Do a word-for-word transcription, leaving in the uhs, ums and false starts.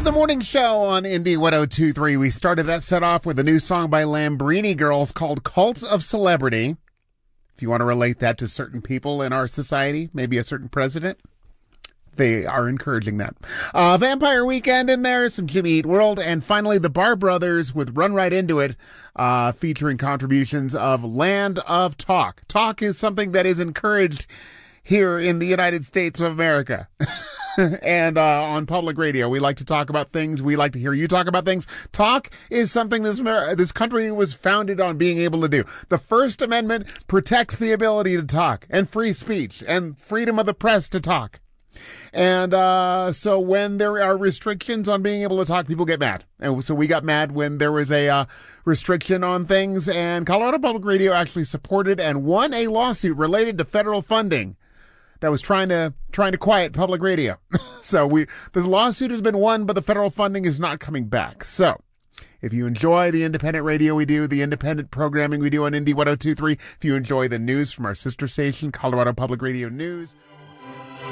The morning show on Indie one oh two point three. We started that set off with a new song by Lambrini Girls called Cult of Celebrity. If you want to relate that to certain people in our society, maybe a certain president, they are encouraging that. Uh, Vampire Weekend in there, some Jimmy Eat World, and finally the Bar Brothers with Run Right Into It, uh, featuring contributions of Land of Talk. Talk is something that is encouraged here in the United States of America. And uh, on public radio, we like to talk about things. We like to hear you talk about things. Talk is something this Amer- this country was founded on being able to do. The First Amendment protects the ability to talk and free speech and freedom of the press to talk. And uh, so when there are restrictions on being able to talk, people get mad. And so we got mad when there was a uh, restriction on things. And Colorado Public Radio actually supported and won a lawsuit related to federal funding that was trying to trying to quiet public radio. So we this lawsuit has been won, but the federal funding is not coming back. So if you enjoy the independent radio we do, the independent programming we do on Indie one oh two point three, if you enjoy the news from our sister station, Colorado Public Radio News,